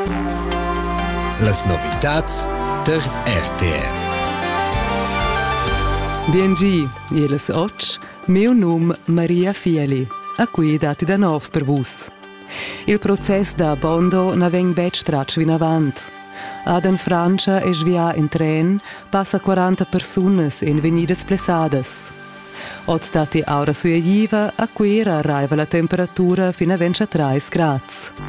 Las novitats der RTR. Biengi, ielas oggi, mio nome Maria Fieli, a cui dati da nov per vus. Il process da Bondo na veng bet stratsch vin avant. Ad in Francia e svia in tren passa 40 personas in venidas plessadas. Od stati aura suiva, a cui arriva la temperatura fino a 23 gradi.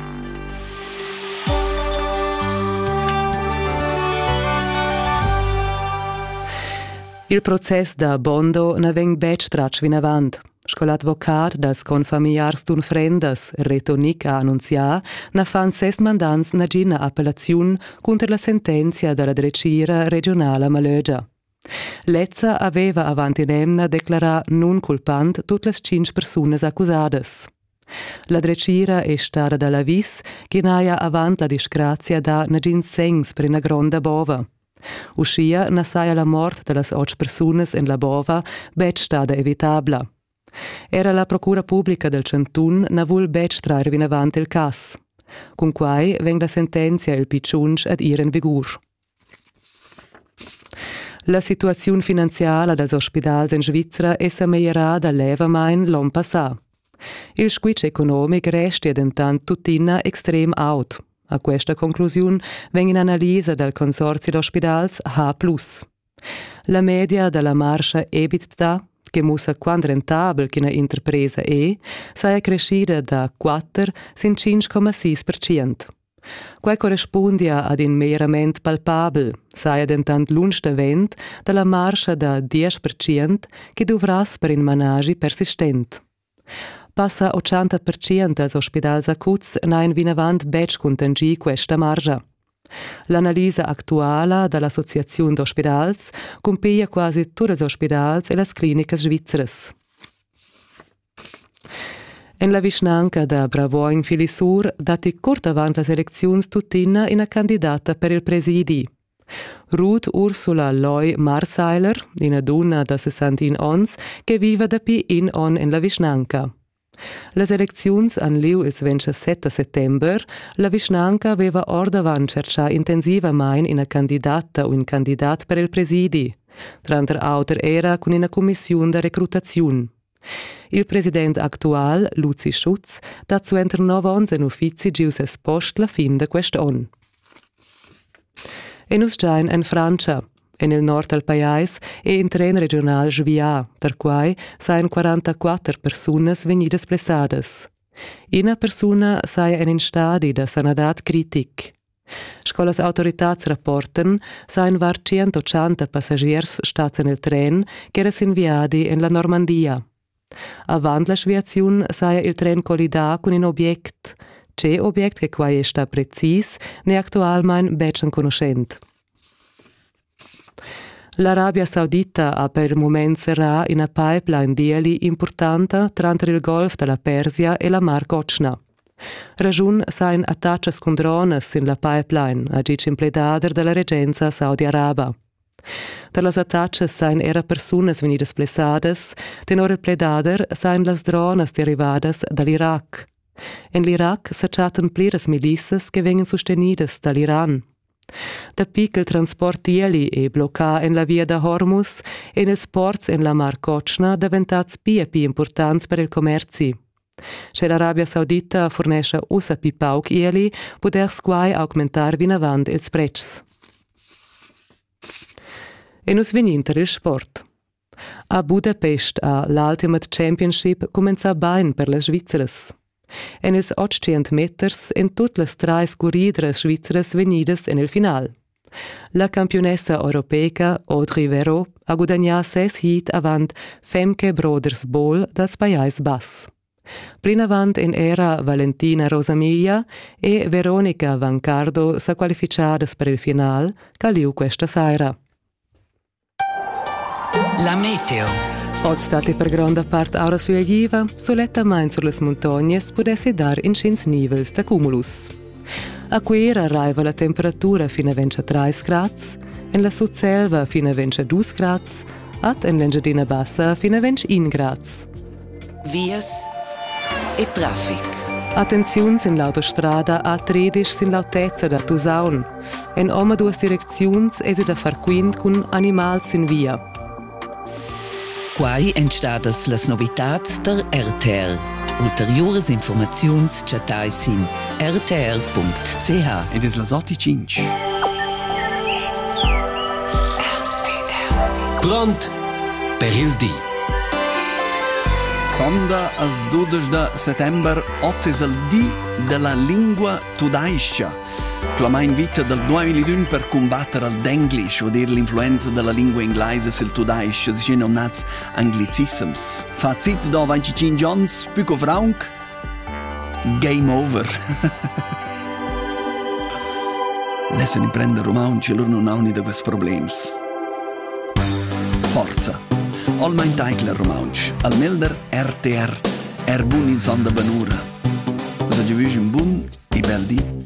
Il process da Bondo na veng bet stratsch vin avant. Scoladvocat das confamiliars d'un frendas, Retonic ha annunzià, na fan 6 mandants na gina appellaziun contra la sentenzia della Drecira regionale Malögia. Lezza aveva avanti nemna declarà non culpant tutte le 5 personas accusadas. La Drecira è stata dall'avvis che naia avant la disgrazia da na gin sengs per una gronda bova. Uscia na saia la mort de las 8 personas in la bova bet stada evitabla. Era la procura pubblica del Cantun na vul bet traer vin avant il cas. Con quai veng la sentenzia il picciunsch ad ir in vigur. La situazione finanziaria dels ospedals in Svizzera è migliorata levamain l'anno passà. Il squitch economic resta ad intant tuttina extrem out. A questa conclusione veng in analisa del consorzio d'ospedals H+. La media della marcia EBITDA, che musa quant rentabel che una interpresa è, sia crescita da 4 sin 5,6%. Quai corrispondia ad un miglioramento palpabel, sia dentant lunch da vent della marcia da 10% che dovras per un managi persistent. Passa 80% als ospedals acuts nain vinavant bec contengi questa margia. L'analisa attuala dall'Associazione d'Ospedals compia quasi tutti gli ospedals e le cliniche svizzeres. En la vicinanca da Bravoin Filisur dati curt avant la selezione tuttina in una candidata per il presidi. Ruth Ursula Loy Marseiler, una donna da 61 anni che vive da pi in la vicinanca. Le elezioni han liu il 27 settember, la vicinanca aveva ordavan cercià intensivamente una candidata o un candidat per il presidi, tranter auter era con una commissione di reclutazione. Il presidente attual, Luzi Schutz, dat suenter 9 anni in uffizi gius es post la fin de quest'anno. E nus giain in Francia. En il nord del paese è in tren regional svia, per quai sain 44 personas venidas plessadas. Una persona saia in stadi da sanadat critic. Scolas autoritats rapporten sain var 180 passagiers stats in il tren che eras inviadi in la Normandia. Avant la sviaziun saia il tren collida con un objekt. Ce objekt che quai sta precis ne actualmein becen conoscent. L'Arabia Saudita ha per il momento serrà una pipeline dieli importante tra il Golf della Persia e la Mar Ochna. Ragiun sain attaccias con drones in la pipeline, a dic impledader della regenza Saudi-Araba. Per las attaccias sain era personas venidas plessadas, tenor il pledader sain las drones derivadas dall'Iraq. In l'Iraq s'acciatan pliras milissas che vengono sostenidas dall'Iran. Da piccol transport dieli e blocca in la via da Hormuz e nel ports in la Mar Ochna diventats più importanti per il commerci. Se l'Arabia Saudita fornesce usa pi pauc ieli, poter squai augmentar vin avant ils prezzi. E nus veninter il sport. A Budapest l'Ultimate Championship comenza bain per le svizzeres. En ils 800 meters in tutte le 3 corridere svizzeres venidas en il final. La campionessa europea Audrey Verreau ha guadagnat 6 hit avant Femke Brothers-Bol dals Pajais Bass. Plin avant in era Valentina Rosamiglia e Veronica Vancardo sa qualificadas per il final, caliu questa sera. La meteo. Od state per grande part aura suiva, soletta main sur les montagnes potesse dar in schins nivels da cumulus. A quera arriva la temperatura fino a 23 gradi, en la sudselva fino a 22 gradi, at en l'Engiadina Bassa fino a 21 gradi. Vias e traffic. Attenziun sin l'autostrada A13 sin l'autezza da Tusaun. En oma duas direcziuns esi da far quint cun animals sin via. Quai entstadas las novitats der RTR. Ulteriores informaziuns chatai sin rtr.ch. Ed es las 8:05. Pront per il di. Sonda as 12 de settember, oggi è il dì della lingua tudaiscia. Clamà invita del 2001 per combattere l'English, vuol dire l'influenza della lingua inglese sul tudaiscia, si sono nati anglicisms. Fazit da 25 anni, più franc, game over. Lassen imprendere romanci, loro non hanno di questi problemi. Forza! Al mein Teigler romansch, al milder RTR, bun in Sonda Banura. Se ci vuoi un bun, i bel di.